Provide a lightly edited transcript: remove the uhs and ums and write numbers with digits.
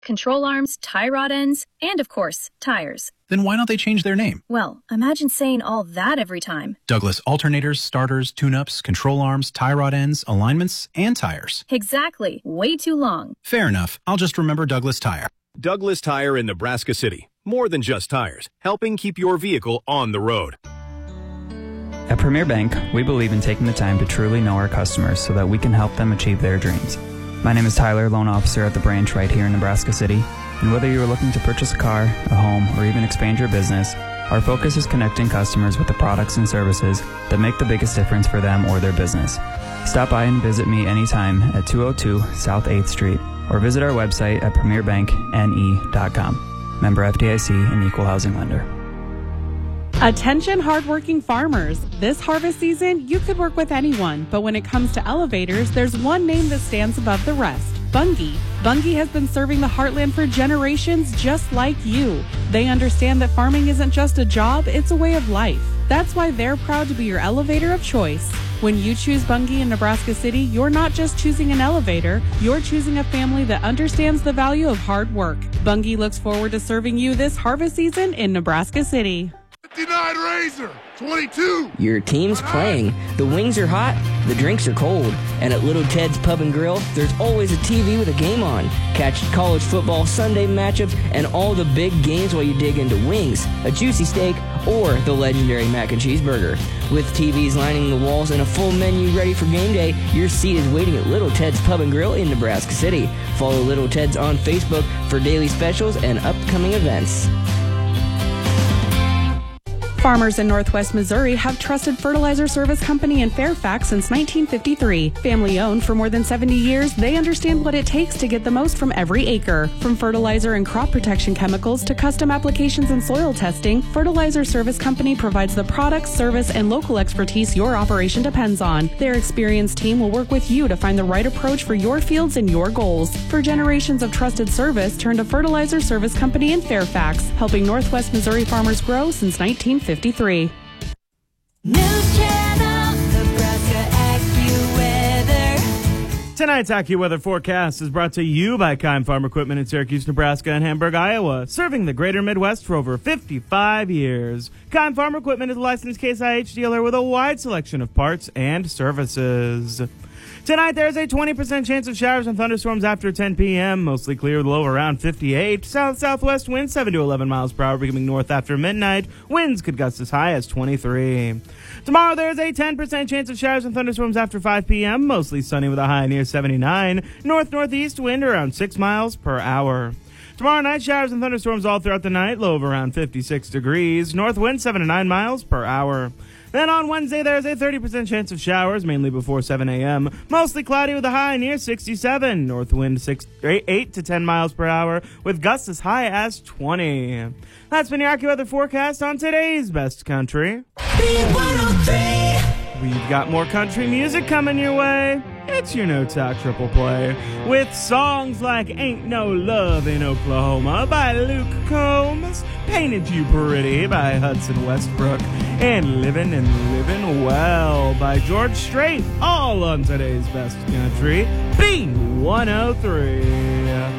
control arms, tie rod ends, and of course, tires. Then why don't they change their name? Well, imagine saying all that every time. Douglas alternators, starters, tune-ups, control arms, tie rod ends, alignments, and tires. Exactly. Way too long. Fair enough. I'll just remember Douglas Tire. Douglas Tire in Nebraska City. More than just tires, helping keep your vehicle on the road. At Premier Bank, we believe in taking the time to truly know our customers so that we can help them achieve their dreams. My name is Tyler, loan officer at the branch right here in Nebraska City. And whether you are looking to purchase a car, a home, or even expand your business, our focus is connecting customers with the products and services that make the biggest difference for them or their business. Stop by and visit me anytime at 202 South 8th Street or visit our website at premierbankne.com. Member FDIC and Equal Housing Lender. Attention hardworking farmers. This harvest season, you could work with anyone, but when it comes to elevators, there's one name that stands above the rest. Bunge. Bunge has been serving the heartland for generations just like you. They understand that farming isn't just a job, it's a way of life. That's why they're proud to be your elevator of choice. When you choose Bunge in Nebraska City, you're not just choosing an elevator, you're choosing a family that understands the value of hard work. Bunge looks forward to serving you this harvest season in Nebraska City. 59 Razor, 22. Your team's playing. The wings are hot, the drinks are cold. And at Little Ted's Pub and Grill, there's always a TV with a game on. Catch college football Sunday matchups and all the big games while you dig into wings, a juicy steak, or the legendary mac and cheese burger. With TVs lining the walls and a full menu ready for game day, your seat is waiting at Little Ted's Pub and Grill in Nebraska City. Follow Little Ted's on Facebook for daily specials and upcoming events. Farmers in Northwest Missouri have trusted Fertilizer Service Company in Fairfax since 1953. Family owned for more than 70 years, they understand what it takes to get the most from every acre. From fertilizer and crop protection chemicals to custom applications and soil testing, Fertilizer Service Company provides the products, service, and local expertise your operation depends on. Their experienced team will work with you to find the right approach for your fields and your goals. For generations of trusted service, turn to Fertilizer Service Company in Fairfax, helping Northwest Missouri farmers grow since 1953. News Channel, Nebraska AccuWeather. Tonight's AccuWeather forecast is brought to you by Keim Farm Equipment in Syracuse, Nebraska, and Hamburg, Iowa, serving the greater Midwest for over 55 years. Keim Farm Equipment is a licensed Case IH dealer with a wide selection of parts and services. Tonight, there's a 20% chance of showers and thunderstorms after 10 p.m., mostly clear with low around 58. South-southwest winds 7 to 11 miles per hour, becoming north after midnight. Winds could gust as high as 23. Tomorrow, there's a 10% chance of showers and thunderstorms after 5 p.m., mostly sunny with a high near 79. North-northeast wind around 6 miles per hour. Tomorrow night, showers and thunderstorms all throughout the night, low of around 56 degrees. North wind 7 to 9 miles per hour. Then on Wednesday, there's a 30% chance of showers, mainly before 7 a.m. Mostly cloudy with a high near 67. North wind 8 to 10 miles per hour, with gusts as high as 20. That's been your AccuWeather forecast on today's Best Country. B103. We've got more country music coming your way. It's your No Talk Triple Play with songs like Ain't No Love in Oklahoma by Luke Combs, Painted You Pretty by Hudson Westbrook, and Livin' and Livin' Well by George Strait, all on today's Best Country, B103.